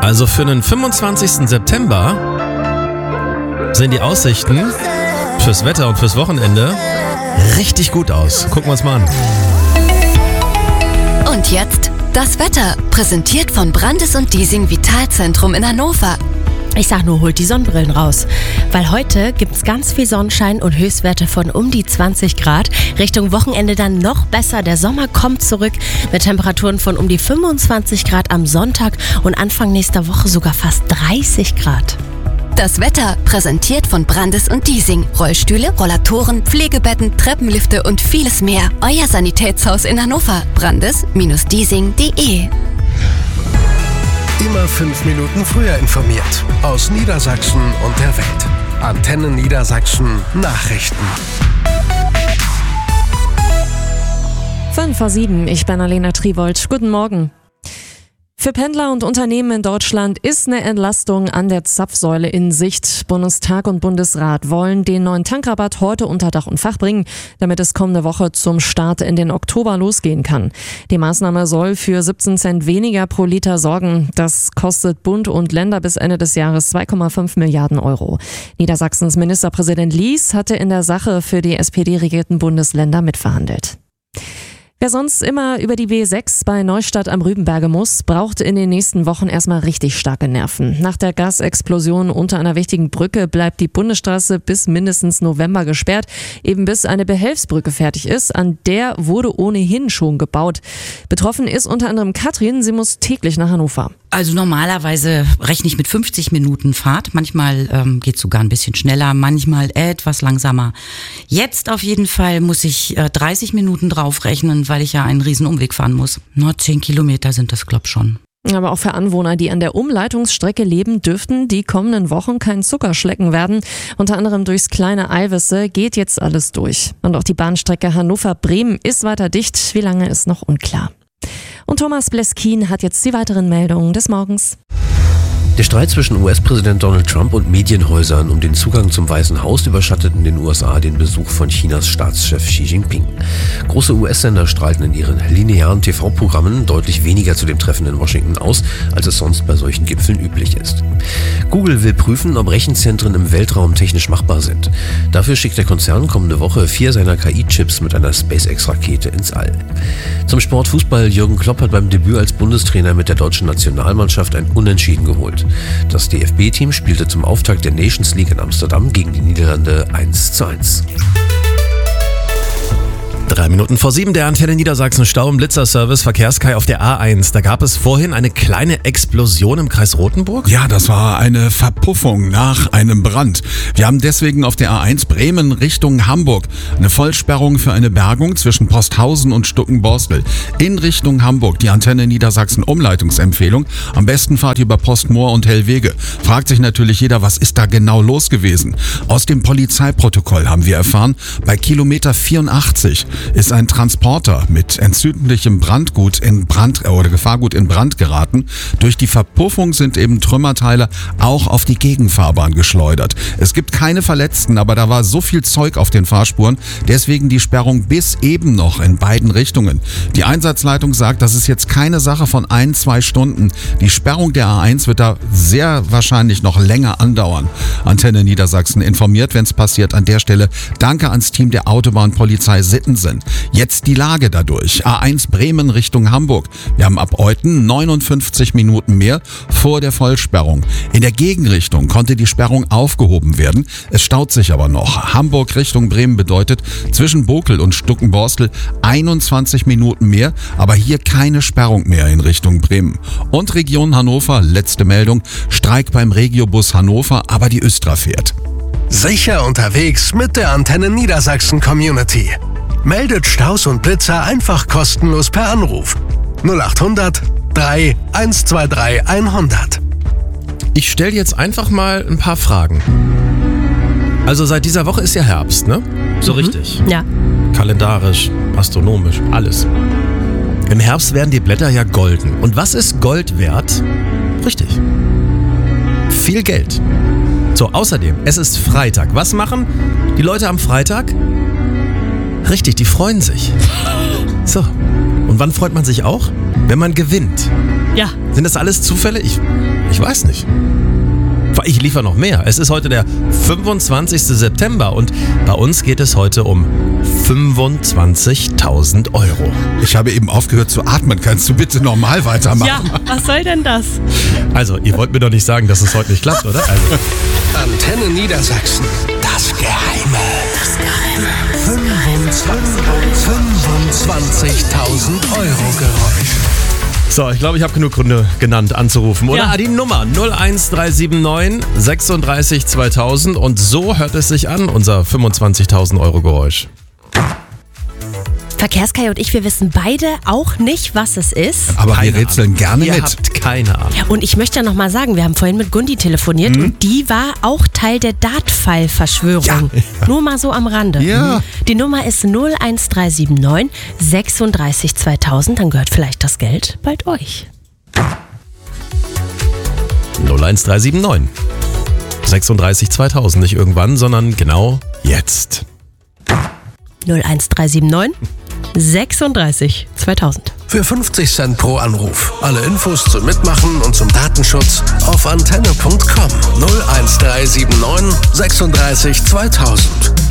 Also für den 25. September sehen die Aussichten fürs Wetter und fürs Wochenende richtig gut aus. Gucken wir uns mal an. Und jetzt das Wetter, präsentiert von Brandes & Diesing Vitalzentrum in Hannover. Ich sag nur, holt die Sonnenbrillen raus, weil heute gibt's ganz viel Sonnenschein und Höchstwerte von um die 20 Grad. Richtung Wochenende dann noch besser. Der Sommer kommt zurück mit Temperaturen von um die 25 Grad am Sonntag und Anfang nächster Woche sogar fast 30 Grad. Das Wetter, präsentiert von Brandes & Diesing. Rollstühle, Rollatoren, Pflegebetten, Treppenlifte und vieles mehr. Euer Sanitätshaus in Hannover. brandes-diesing.de. Immer 5 Minuten früher informiert. Aus Niedersachsen und der Welt. Antenne Niedersachsen Nachrichten. 5:07, ich bin Alena Triwold. Guten Morgen. Für Pendler und Unternehmen in Deutschland ist eine Entlastung an der Zapfsäule in Sicht. Bundestag und Bundesrat wollen den neuen Tankrabatt heute unter Dach und Fach bringen, damit es kommende Woche zum Start in den Oktober losgehen kann. Die Maßnahme soll für 17 Cent weniger pro Liter sorgen. Das kostet Bund und Länder bis Ende des Jahres 2,5 Milliarden Euro. Niedersachsens Ministerpräsident Lies hatte in der Sache für die SPD-regierten Bundesländer mitverhandelt. Wer sonst immer über die B6 bei Neustadt am Rübenberge muss, braucht in den nächsten Wochen erstmal richtig starke Nerven. Nach der Gasexplosion unter einer wichtigen Brücke bleibt die Bundesstraße bis mindestens November gesperrt, eben bis eine Behelfsbrücke fertig ist. An der wurde ohnehin schon gebaut. Betroffen ist unter anderem Katrin, sie muss täglich nach Hannover. Also normalerweise rechne ich mit 50 Minuten Fahrt. Manchmal geht es sogar ein bisschen schneller, manchmal etwas langsamer. Jetzt auf jeden Fall muss ich 30 Minuten draufrechnen, weil ich ja einen riesen Umweg fahren muss. Nur 10 Kilometer sind das, glaub schon. Aber auch für Anwohner, die an der Umleitungsstrecke leben, dürften die kommenden Wochen kein Zuckerschlecken werden. Unter anderem durchs kleine Eiwisse geht jetzt alles durch. Und auch die Bahnstrecke Hannover-Bremen ist weiter dicht. Wie lange ist noch unklar. Und Thomas Bleskin hat jetzt die weiteren Meldungen des Morgens. Der Streit zwischen US-Präsident Donald Trump und Medienhäusern um den Zugang zum Weißen Haus überschattet in den USA den Besuch von Chinas Staatschef Xi Jinping. Große US-Sender strahlten in ihren linearen TV-Programmen deutlich weniger zu dem Treffen in Washington aus, als es sonst bei solchen Gipfeln üblich ist. Google will prüfen, ob Rechenzentren im Weltraum technisch machbar sind. Dafür schickt der Konzern kommende Woche 4 seiner KI-Chips mit einer SpaceX-Rakete ins All. Zum Sportfußball: Jürgen Klopp hat beim Debüt als Bundestrainer mit der deutschen Nationalmannschaft ein Unentschieden geholt. Das DFB-Team spielte zum Auftakt der Nations League in Amsterdam gegen die Niederlande 1:1. 7:03, der Antenne Niedersachsen Stau- und Blitzerservice Verkehrskai auf der A1. Da gab es vorhin eine kleine Explosion im Kreis Rothenburg. Ja, das war eine Verpuffung nach einem Brand. Wir haben deswegen auf der A1 Bremen Richtung Hamburg eine Vollsperrung für eine Bergung zwischen Posthausen und Stuckenborstel. In Richtung Hamburg die Antenne Niedersachsen Umleitungsempfehlung. Am besten fahrt ihr über Postmoor und Hellwege. Fragt sich natürlich jeder, was ist da genau los gewesen? Aus dem Polizeiprotokoll haben wir erfahren, bei Kilometer 84 ist ein Transporter mit entzündlichem Gefahrgut in Brand geraten. Durch die Verpuffung sind eben Trümmerteile auch auf die Gegenfahrbahn geschleudert. Es gibt keine Verletzten, aber da war so viel Zeug auf den Fahrspuren, deswegen die Sperrung bis eben noch in beiden Richtungen. Die Einsatzleitung sagt, das ist jetzt keine Sache von 1-2 Stunden. Die Sperrung der A1 wird da sehr wahrscheinlich noch länger andauern. Antenne Niedersachsen informiert, wenn es passiert. An der Stelle danke ans Team der Autobahnpolizei Sittensen. Jetzt die Lage dadurch. A1 Bremen Richtung Hamburg. Wir haben ab Euthen 59 Minuten mehr vor der Vollsperrung. In der Gegenrichtung konnte die Sperrung aufgehoben werden. Es staut sich aber noch. Hamburg Richtung Bremen bedeutet zwischen Bokel und Stuckenborstel 21 Minuten mehr, aber hier keine Sperrung mehr in Richtung Bremen. Und Region Hannover, letzte Meldung, Streik beim Regiobus Hannover, aber die Östra fährt. Sicher unterwegs mit der Antenne Niedersachsen Community. Meldet Staus und Blitzer einfach kostenlos per Anruf. 0800 3 123 100. Ich stelle jetzt einfach mal ein paar Fragen. Also seit dieser Woche ist ja Herbst, ne? So richtig. Ja. Kalendarisch, astronomisch, alles. Im Herbst werden die Blätter ja golden. Und was ist Gold wert? Richtig. Viel Geld. So, außerdem, es ist Freitag. Was machen die Leute am Freitag? Richtig, die freuen sich. So, und wann freut man sich auch? Wenn man gewinnt. Ja. Sind das alles Zufälle? Ich Ich weiß nicht. Ich liefere noch mehr. Es ist heute der 25. September und bei uns geht es heute um 25.000 Euro. Ich habe eben aufgehört zu atmen. Kannst du bitte normal weitermachen? Ja, was soll denn das? Also, ihr wollt mir doch nicht sagen, dass es heute nicht klappt, oder? Also. Antenne Niedersachsen. Das Geheime. 25.000 Euro Geräusch. So, ich glaube, ich habe genug Gründe genannt, anzurufen. Oder Ja. die Nummer 01379 36 2000. Und so hört es sich an, unser 25.000 Euro Geräusch. Verkehrskai und ich, wir wissen beide auch nicht, was es ist. Aber wir Keine rätseln gerne Ihr mit. habt keine Ahnung. Und ich möchte ja noch mal sagen, wir haben vorhin mit Gundi telefoniert und die war auch Teil der Dartpfeil-Verschwörung. Nur mal so am Rande. Ja. Die Nummer ist 01379 36 2000. Dann gehört vielleicht das Geld bald euch. 01379 36 2000. Nicht irgendwann, sondern genau jetzt. 01379 36 2000. Für 50 Cent pro Anruf. Alle Infos zum Mitmachen und zum Datenschutz auf antenne.com. 01379 36 2000.